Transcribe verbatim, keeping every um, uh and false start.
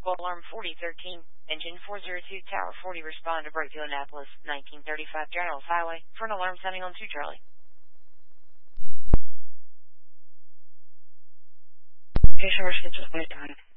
Squall Alarm forty thirteen, Engine four zero two, Tower forty, respond to Brightview, Annapolis, nineteen thirty-five General Highway, for an alarm sounding on two Charlie. Okay, so we're scheduled for time.